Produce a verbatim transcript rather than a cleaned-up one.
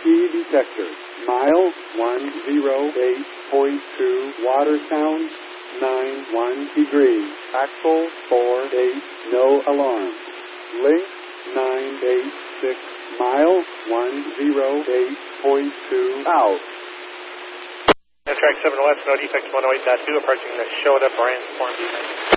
key detector. Mile one oh eight point two, water sound nine one degrees. Axle four eight, no alarm. Link nine eight six, mile one oh eight point two, out. Track seven west, no defects one oh eight point two, approaching the Shota Brand Form.